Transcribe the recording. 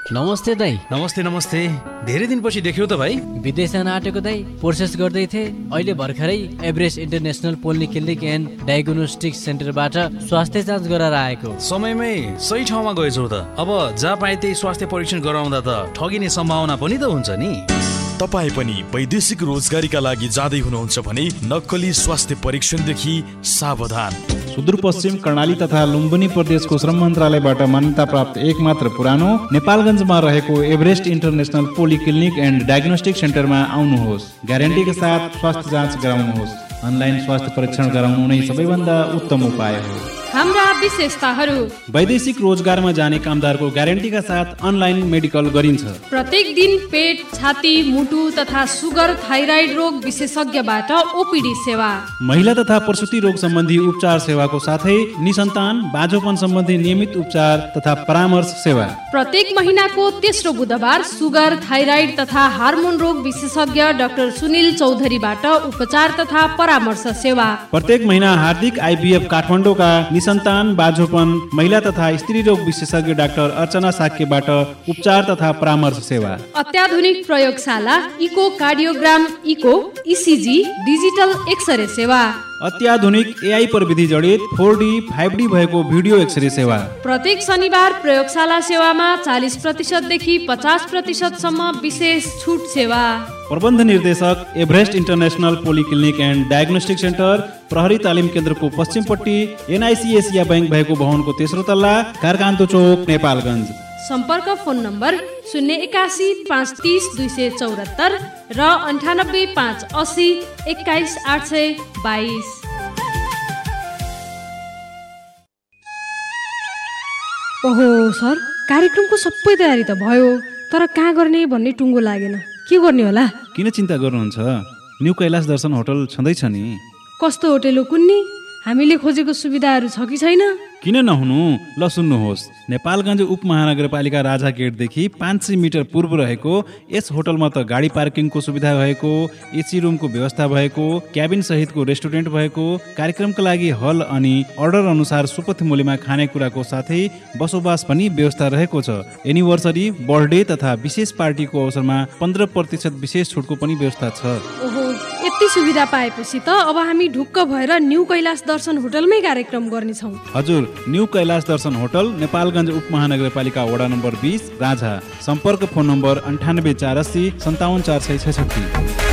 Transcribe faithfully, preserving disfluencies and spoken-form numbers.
नमस्ते दाई। नमस्ते नमस्ते, धेरै दिनपछि देख्यौ त भाइ। विदेश जान आँटेको दाई, प्रोसेस गर्दै थिए। अहिले भर्खरै Everest international polyclinic and diagnostic सेन्टरबाट स्वास्थ्य जाँच गराएर आएको। समयमै सही ठाउँमा गएछौ त। अब जहाँ पाए त्यही स्वास्थ्य परीक्षण गराउँदा त ठगिने सम्भावना पनि त हुन्छ नि। तपाईँ पनि वैदेशिक रोजगारीका लागि जाँदै हुनुहुन्छ भने नक्कली स्वास्थ्य परीक्षणदेखि सावधान। सुदूरपश्चिम कर्णाली तथा लुम्बिनी प्रदेशको श्रम मन्त्रालयबाट मान्यता प्राप्त एकमात्र पुरानो नेपालगञ्जमा रहेको Everest international polyclinic and diagnostic सेन्टरमा आउनुहोस्। ग्यारेन्टीका साथ स्वास्थ्य जाँच गराउनुहोस्। अनलाइन स्वास्थ्य परीक्षण गराउनु नै सबैभन्दा उत्तम उपाय हो। हाम्रा विशेषताहरू: वैदेशिक रोजगारमा जाने कामदारको ग्यारेन्टीका साथ अनलाइन मेडिकल गरिन्छ। प्रत्येक दिन पेट, छाती, मुटु तथा सुगर, थाइराइड रोग विशेषज्ञबाट ओपीडी सेवा। महिला तथा प्रसुति रोग सम्बन्धी उपचार सेवाको साथै निसन्तान बाझोपन सम्बन्धी नियमित उपचार तथा परामर्श सेवा। प्रत्येक महिनाको तेस्रो बुधबार सुगर, थाइराइड तथा हार्मोन रोग विशेषज्ञ डाक्टर सुनिल चौधरीबाट उपचार तथा परामर्श सेवा। प्रत्येक महिना हार्दिक आइभीएफ काठमाडौँका निसन्तान बाझोपन महिला तथा स्त्री रोग विशेषज्ञ डाक्टर अर्चना साक्यबाट उपचार तथा परामर्श सेवा। अत्याधुनिक प्रयोगशाला, eco cardiogram, eco, ECG, digital x-ray सेवा। अत्याधुनिक एआई प्रविधि जडित फोर डी, फाइभ डी भएको भिडियो एक्सरे सेवा। प्रत्येक शनिबार प्रयोगशाला सेवामा चालीस प्रतिशत देखि पचास प्रतिशत सम्म विशेष छुट सेवा। प्रबन्ध निर्देशक, Everest international polyclinic and diagnostic centre, प्रहरी तालिम केन्द्रको पश्चिमपट्टि, एनआइसी एसिया बैंक भएको भवनको तेस्रो तल्ला, कारकान्तो चोक, नेपालगञ्ज। सम्पर्क फोन नम्बर शून्य एकासी पाँच तिस दुई सय चौरात्तर र अन्ठानब्बे पाँच असी एक्काइस आठ सय बाइस। ओहो सर, कार्यक्रमको सबै तयारी त भयो, तर कहाँ गर्ने भन्ने टुङ्गो लागेन। के गर्ने होला? किन चिन्ता गर्नुहुन्छ? न्यू कैलाश दर्शन होटल छँदैछ नि। कस्तो होटल हो कुन्नी? हामीले खोजेको सुविधाहरू छ कि छैन? किन नहुनु? ल सुन्नुहोस्, नेपालगञ्ज उपमहानगरपालिका राजा गेटदेखि पाँच सय मिटर पूर्व रहेको यस होटलमा त गाडी पार्किङको सुविधा भएको, एसी रुमको व्यवस्था भएको, क्याबिन सहितको रेस्टुरेन्ट भएको, कार्यक्रमका लागि हल अनि अर्डर अनुसार सुपथ मूल्यमा खानेकुराको साथै बसोबास पनि व्यवस्था रहेको छ। एनिभर्सरी, बर्थडे तथा विशेष पार्टीको अवसरमा पन्ध्र प्रतिशत विशेष छुटको पनि व्यवस्था छ। ओहो, यति सुविधा पाएपछि त अब हामी ढुक्क भएर न्यू कैलाश दर्शन होटलमै कार्यक्रम गर्नेछौँ। हजुर, न्यू कैलाश दर्शन होटल, नेपालगञ्ज उपमहानगरपालिका वडा नम्बर बीस, राजा। सम्पर्क फोन नम्बर अन्ठानब्बे चार अस्सी सन्ताउन्न चार सय छैसठी।